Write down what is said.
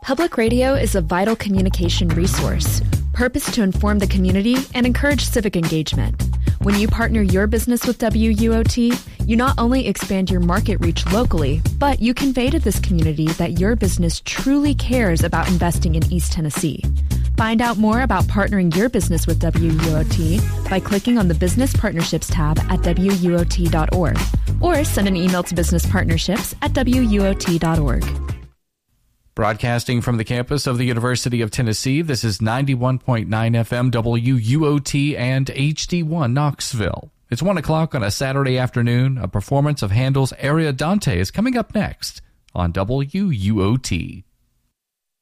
Public radio is a vital communication resource, purposed to inform the community and encourage civic engagement. When you partner your business with WUOT, you not only expand your market reach locally, but you convey to this community that your business truly cares about investing in East Tennessee. Find out more about partnering your business with WUOT by clicking on the Business Partnerships tab at WUOT.org or send an email to businesspartnerships@WUOT.org. Broadcasting from the campus of the University of Tennessee, this is 91.9 FM WUOT and HD1 Knoxville. It's 1 o'clock on a Saturday afternoon. A performance of Handel's Ariodante is coming up next on WUOT.